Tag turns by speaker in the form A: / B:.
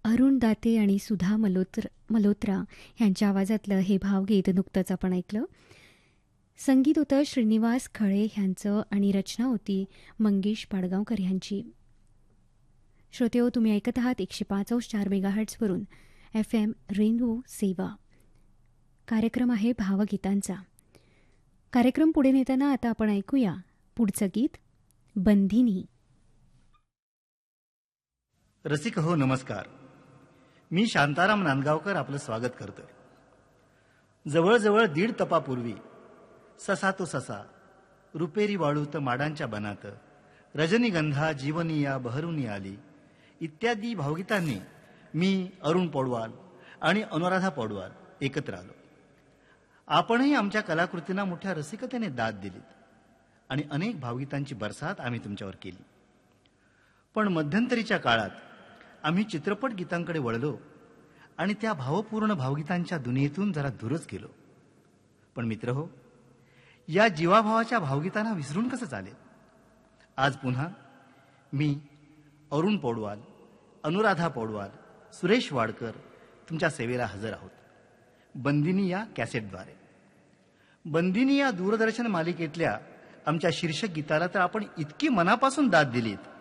A: अरुण दाते आणि सुधा मल्होत्रा यांच्या आवाजातलं हे भावगीत नुकतंच आपण ऐकलं. संगीत होतं श्रीनिवास खळे ह्यांचं आणि रचना होती मंगेश पाडगावकर ह्यांची. श्रोतेहो, तुम्ही ऐकत आहात 105.4 मेगाहर्ट्झवरून FM रेनबो सेवा. कार्यक्रम आहे भावगीतांचा. कार्यक्रम पुढे नेताना आता आपण ऐकूया पुढचं गीत, बंधिनी.
B: रसिक हो, नमस्कार. मी शांताराम नांदगावकर आपलं स्वागत करतोय. जवळजवळ 1.5 तपापूर्वी ससा तो ससा, रुपेरी वाळूत माडांच्या बनात, रजनीगंधा जीवनिया बहरुनी आली इत्यादी भावगीतांनी मी, अरुण पौडवाल आणि अनुराधा पौडवाल एकत्र आलो. आपणही आमच्या कलाकृतींना मोठ्या रसिकतेने दाद दिलीत आणि अनेक भावगीतांची बरसात आम्ही तुमच्यावर केली. पण मध्यंतरीच्या काळात आम्ही चित्रपट गीतांकडे वळलो आणि त्या भावपूर्ण भावगीतांच्या दुनियेतून जरा दूरच गेलो. पण मित्रहो, या जीवाभावाच्या भावगीतांना विसरून कसं चालेल? आज पुन्हा मी, अरुण पौडवाल, अनुराधा पौडवाल, सुरेश वाडकर तुमच्या सेवेला हजर आहोत, बंदिनी या कॅसेटद्वारे. बंदिनी या दूरदर्शन मालिकेतल्या आमच्या शीर्षक गीताला तर आपण इतकी मनापासून दाद दिलीत